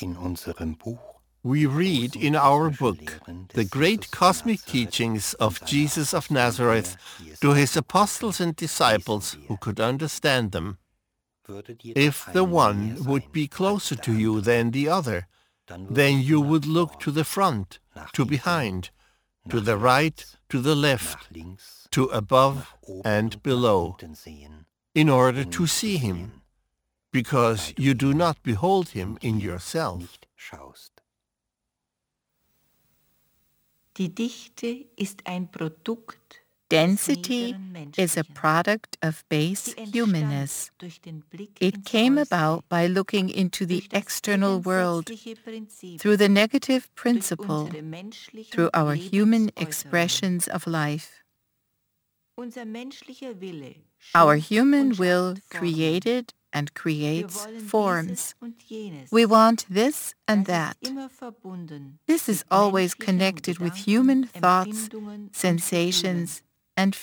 In unserem Buch We read in our book the great cosmic teachings of Jesus of Nazareth to his apostles and disciples who could understand them. If the one would be closer to you than the other, then you would look to the front, to behind, to the right, to the left, to above and below, in order to see him, because you do not behold him in yourself. Die Dichte ist ein Produkt Density is a product of base humanness. It came about by looking into the external world through the negative principle, through our human expressions of life. Our human will created and creates forms. We want this and that. This is always connected with human thoughts, sensations,